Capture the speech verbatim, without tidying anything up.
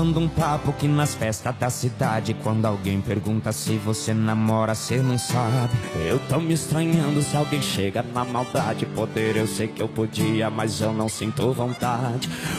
rolando um papo que nas festas da cidade, quando alguém pergunta se você namora, cê não sabe. Eu tô me estranhando se alguém chega na maldade. Poder eu sei que eu podia, mas eu não sinto vontade.